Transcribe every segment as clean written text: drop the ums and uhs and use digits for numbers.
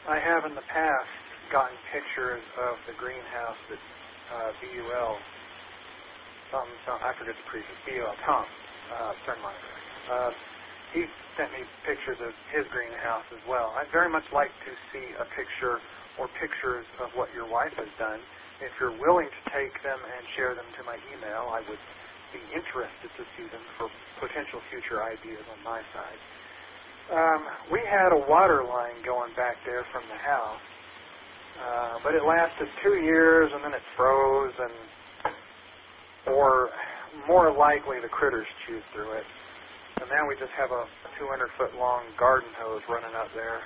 I have in the past gotten pictures of the greenhouse that BUL, I forget the previous, BUL, Tom, friend of mine. He sent me pictures of his greenhouse as well. I'd very much like to see a picture or pictures of what your wife has done. If you're willing to take them and share them to my email, I would be interested to see them for potential future ideas on my side. We had a water line going back there from the house, but it lasted 2 years and then it froze, or more likely the critters chewed through it. And now we just have a 200-foot long garden hose running up there.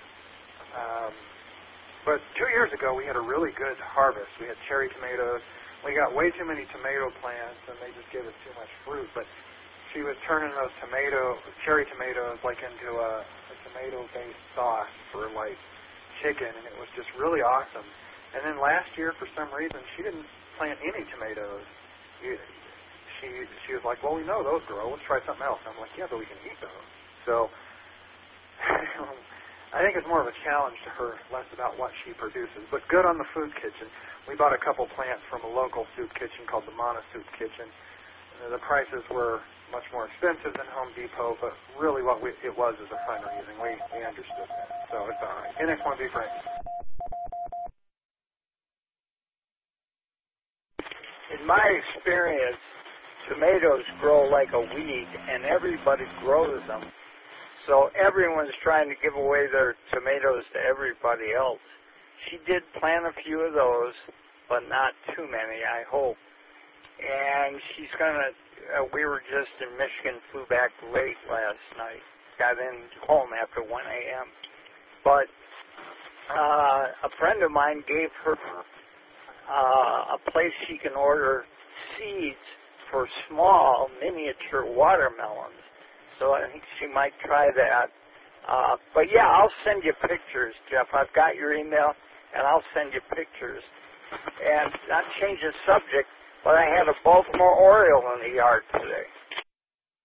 But 2 years ago we had a really good harvest. We had cherry tomatoes. We got way too many tomato plants and they just gave us too much fruit. But she was turning those cherry tomatoes like into a tomato-based sauce for like chicken, and it was just really awesome. And then last year, for some reason, she didn't plant any tomatoes. She was like, well, we know those grow. Let's try something else. And I'm like, yeah, but we can eat those. So I think it's more of a challenge to her, less about what she produces. But good on the food kitchen. We bought a couple plants from a local soup kitchen called the Mana Soup Kitchen. The prices were much more expensive than Home Depot, but really what it was is a fundraising. We understood that. So it's all right. NX1B Frank. In my experience, tomatoes grow like a weed, and everybody grows them. So everyone's trying to give away their tomatoes to everybody else. She did plant a few of those, but not too many, I hope. And she's going to, we were just in Michigan, flew back late last night, got in home after 1 a.m. But a friend of mine gave her a place she can order seeds for small miniature watermelons. So I think she might try that. But yeah, I'll send you pictures, Jeff. I've got your email, and I'll send you pictures. And not change the subject, but I had a Baltimore Oriole in the yard today.